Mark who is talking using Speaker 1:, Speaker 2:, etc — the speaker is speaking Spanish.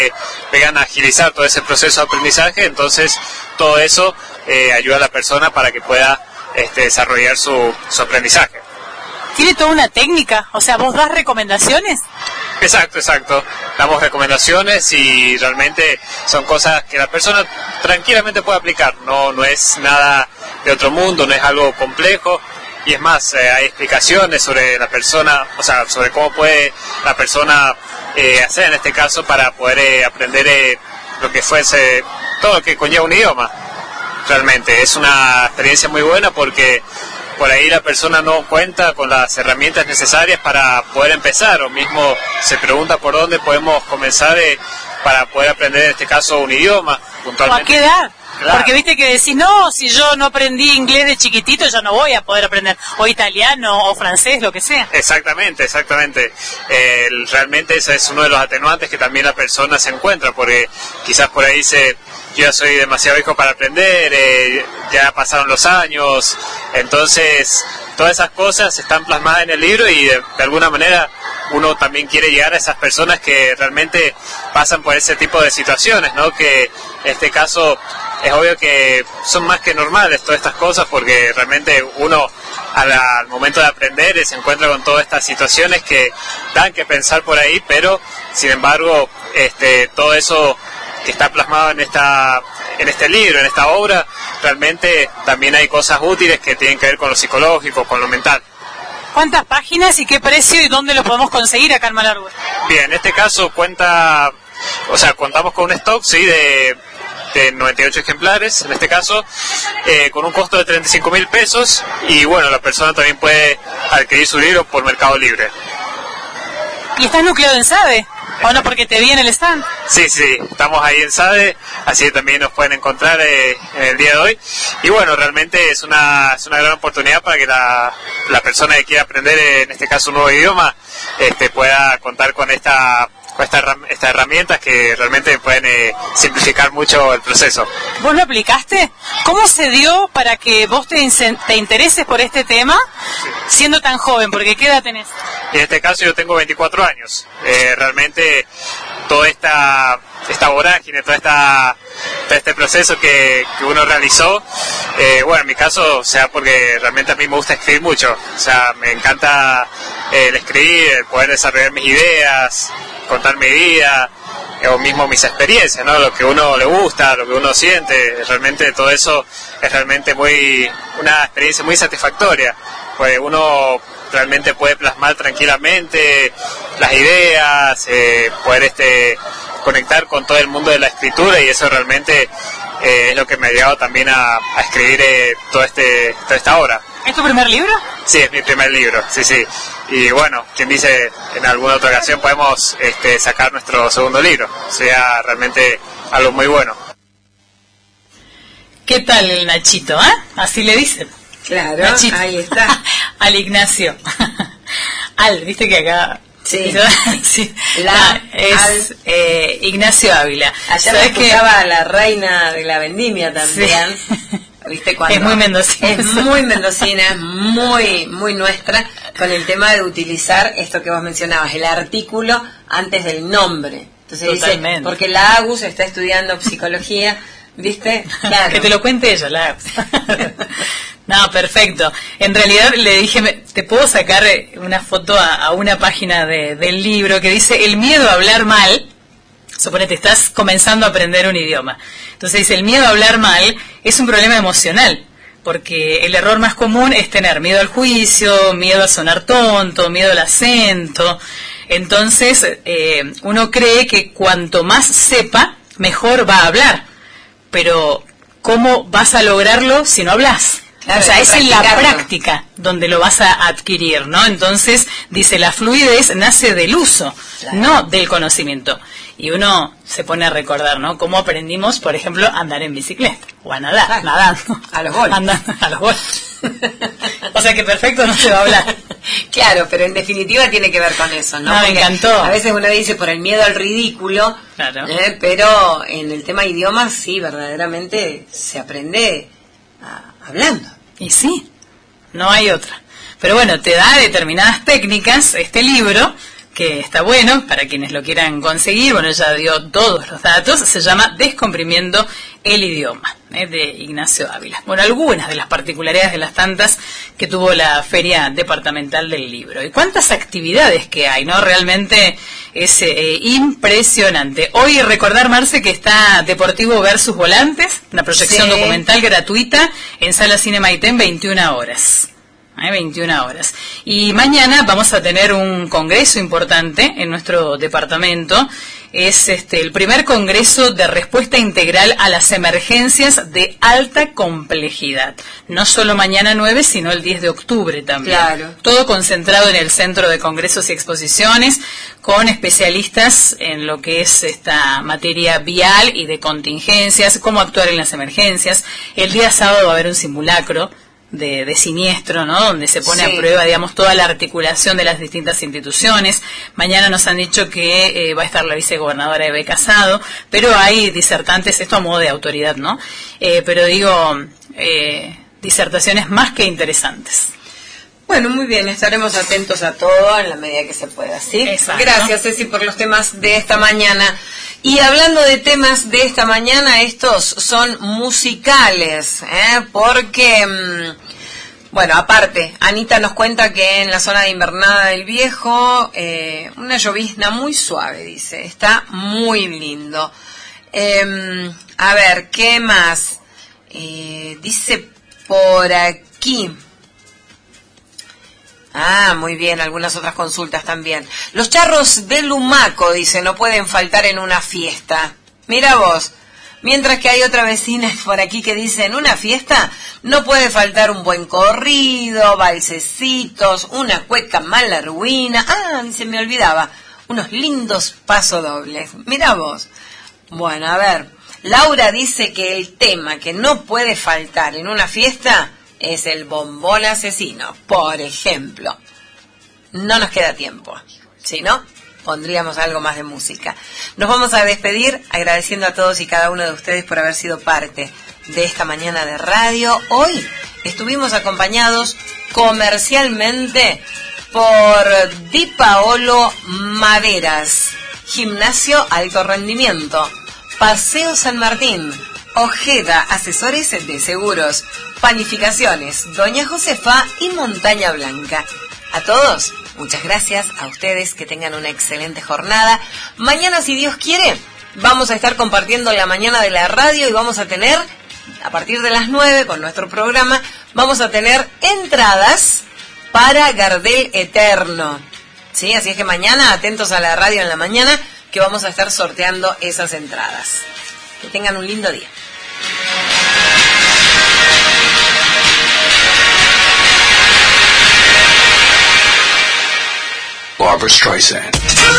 Speaker 1: vengan a agilizar todo ese proceso de aprendizaje. Entonces todo eso ayuda a la persona para que pueda desarrollar su aprendizaje.
Speaker 2: ¿Tiene toda una técnica? O sea, ¿vos das recomendaciones?
Speaker 1: Exacto. Damos recomendaciones y realmente son cosas que la persona tranquilamente puede aplicar. No es nada de otro mundo, no es algo complejo. Y es más, hay explicaciones sobre la persona, o sea, sobre cómo puede la persona hacer en este caso para poder aprender lo que fuese, todo lo que conlleva un idioma. Realmente es una experiencia muy buena porque por ahí la persona no cuenta con las herramientas necesarias para poder empezar, o mismo se pregunta por dónde podemos comenzar para poder aprender en este caso un idioma puntualmente.
Speaker 2: ¿O a qué edad?
Speaker 1: Claro.
Speaker 2: Porque viste que decís, no, si yo no aprendí inglés de chiquitito, yo no voy a poder aprender, o italiano, o francés, lo que sea.
Speaker 1: Exactamente. Realmente ese es uno de los atenuantes que también la persona se encuentra, porque quizás por ahí yo ya soy demasiado viejo para aprender, ya pasaron los años, entonces todas esas cosas están plasmadas en el libro y de alguna manera uno también quiere llegar a esas personas que realmente pasan por ese tipo de situaciones, ¿no? Que en este caso es obvio que son más que normales todas estas cosas, porque realmente uno al momento de aprender se encuentra con todas estas situaciones que dan que pensar por ahí, pero sin embargo todo eso que está plasmado en este libro, en esta obra, realmente también hay cosas útiles que tienen que ver con lo psicológico, con lo mental.
Speaker 2: ¿Cuántas páginas y qué precio y dónde lo podemos conseguir acá en Malargüe?
Speaker 1: Bien, en este caso contamos con un stock, sí, de 98 ejemplares, en este caso, con un costo de 35.000 pesos, y bueno, la persona también puede adquirir su libro por Mercado Libre.
Speaker 2: ¿Y estás nucleado en SADE? ¿O no, porque te vi en el stand?
Speaker 1: Sí, estamos ahí en SADE, así que también nos pueden encontrar en el día de hoy. Y bueno, realmente es una gran oportunidad para que la persona que quiera aprender, en este caso un nuevo idioma, pueda contar con estas herramientas que realmente pueden simplificar mucho el proceso.
Speaker 2: ¿Vos lo aplicaste? ¿Cómo se dio para que vos te intereses por este tema siendo tan joven? Porque ¿qué edad tenés?
Speaker 1: En este caso yo tengo 24 años. Realmente toda esta vorágine, todo este proceso que uno realizó, bueno, en mi caso, o sea, porque realmente a mí me gusta escribir mucho. O sea, me encanta el escribir, el poder desarrollar mis ideas, contar mi vida, o mismo mis experiencias, ¿no? Lo que uno le gusta, lo que uno siente, realmente todo eso es realmente una experiencia muy satisfactoria, pues uno realmente puede plasmar tranquilamente las ideas, poder conectar con todo el mundo de la escritura, y eso realmente es lo que me ha llevado también a escribir toda esta obra.
Speaker 2: ¿Es tu primer libro?
Speaker 1: Sí, es mi primer libro, sí. Y bueno, quien dice, en alguna otra ocasión podemos sacar nuestro segundo libro. Sería realmente algo muy bueno.
Speaker 2: ¿Qué tal el Nachito, Así le dicen.
Speaker 3: Claro,
Speaker 2: Nachito.
Speaker 3: Ahí está.
Speaker 2: Al Ignacio. Viste que acá...
Speaker 3: Sí.
Speaker 2: Sí.
Speaker 3: Es
Speaker 2: Ignacio Ávila.
Speaker 3: Ayer me escuchaba a la reina de la vendimia también. Sí. ¿Viste? Cuando
Speaker 2: es muy mendocina.
Speaker 3: Es muy mendocina, es muy nuestra, con el tema de utilizar esto que vos mencionabas, el artículo antes del nombre. Entonces
Speaker 2: totalmente.
Speaker 3: Dice, porque la Agus está estudiando psicología, ¿viste? Claro.
Speaker 2: Que te lo cuente ella, la Agus. No, perfecto. En realidad le dije, te puedo sacar una foto a una página del libro que dice: el miedo a hablar mal. Suponete, estás comenzando a aprender un idioma. Entonces dice, el miedo a hablar mal es un problema emocional, porque el error más común es tener miedo al juicio, miedo a sonar tonto, miedo al acento. Entonces, uno cree que cuanto más sepa, mejor va a hablar. Pero, ¿cómo vas a lograrlo si no hablas? Claro, o sea, es en la práctica donde lo vas a adquirir, ¿no? Entonces, dice, la fluidez nace del uso, claro, no del conocimiento. Y uno se pone a recordar, ¿no? Cómo aprendimos, por ejemplo, a andar en bicicleta, o a nadar, claro, nadando.
Speaker 3: A los golpes.
Speaker 2: Andando, a los golpes. O sea que perfecto no se va a hablar.
Speaker 3: Claro, pero en definitiva tiene que ver con eso, ¿no?
Speaker 2: Me encantó.
Speaker 3: A veces uno dice por el miedo al ridículo,
Speaker 2: claro,
Speaker 3: pero en el tema idiomas sí, verdaderamente se aprende hablando.
Speaker 2: Y sí, no hay otra. Pero bueno, te da determinadas técnicas este libro que está bueno para quienes lo quieran conseguir. Bueno, ya dio todos los datos. Se llama Descomprimiendo el idioma, de Ignacio Ávila. Bueno, algunas de las particularidades de las tantas que tuvo la Feria Departamental del Libro. Y cuántas actividades que hay, ¿no? Realmente es impresionante. Hoy recordar, Marce, que está Deportivo versus Volantes, una proyección documental gratuita en Sala Cine Maitén, 21 horas. 21 horas. Y mañana vamos a tener un congreso importante en nuestro departamento. Es el primer congreso de respuesta integral a las emergencias de alta complejidad. No solo mañana 9, sino el 10 de octubre también.
Speaker 3: Claro.
Speaker 2: Todo concentrado en el Centro de Congresos y Exposiciones, con especialistas en lo que es esta materia vial y de contingencias, cómo actuar en las emergencias. El día sábado va a haber un simulacro de siniestro, ¿no? Donde se pone a prueba, digamos, toda la articulación de las distintas instituciones. Mañana nos han dicho que va a estar la vicegobernadora Eve Casado, pero hay disertantes, esto a modo de autoridad, ¿no? Pero digo, disertaciones más que interesantes.
Speaker 3: Bueno, muy bien, estaremos atentos a todo en la medida que se pueda, ¿sí?
Speaker 2: Exacto.
Speaker 3: Gracias, Ceci, por los temas de esta mañana. Y hablando de temas de esta mañana, estos son musicales, porque, bueno, aparte, Anita nos cuenta que en la zona de Invernada del Viejo, una llovizna muy suave, dice, está muy lindo. A ver, ¿qué más? Dice por aquí... Ah, muy bien, algunas otras consultas también. Los charros de Lumaco, dice, no pueden faltar en una fiesta. Mira vos, mientras que hay otra vecina por aquí que dice, en una fiesta no puede faltar un buen corrido, valsecitos, una cueca malarguina. Ah, se me olvidaba, unos lindos pasodobles. Mira vos. Bueno, a ver, Laura dice que el tema que no puede faltar en una fiesta... es el bombón asesino, por ejemplo. No nos queda tiempo. Si no, pondríamos algo más de música. Nos vamos a despedir agradeciendo a todos y cada uno de ustedes por haber sido parte de esta mañana de radio. Hoy estuvimos acompañados comercialmente por Di Paolo Maderas, Gimnasio Alto Rendimiento, Paseo San Martín, Ojeda, Asesores de Seguros, Panificaciones, Doña Josefa y Montaña Blanca. A todos, muchas gracias. A ustedes, que tengan una excelente jornada. Mañana, si Dios quiere, vamos a estar compartiendo la mañana de la radio y vamos a tener, a partir de las 9, con nuestro programa, vamos a tener entradas para Gardel Eterno. ¿Sí? Así es que mañana, atentos a la radio en la mañana, que vamos a estar sorteando esas entradas. Que tengan un lindo día.
Speaker 4: Barbra Streisand.